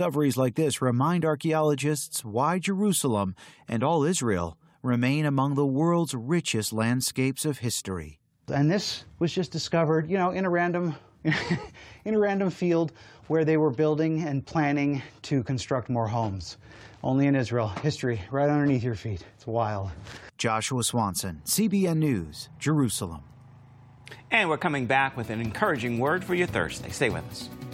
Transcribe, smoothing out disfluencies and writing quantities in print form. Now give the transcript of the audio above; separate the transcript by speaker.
Speaker 1: Discoveries like this remind archaeologists why Jerusalem and all Israel remain among the world's richest landscapes of history.
Speaker 2: And this was just discovered, in a random field where they were building and planning to construct more homes. Only in Israel. History right underneath your feet. It's wild.
Speaker 1: Joshua Swanson, CBN News, Jerusalem.
Speaker 3: And we're coming back with an encouraging word for your Thursday. Stay with us.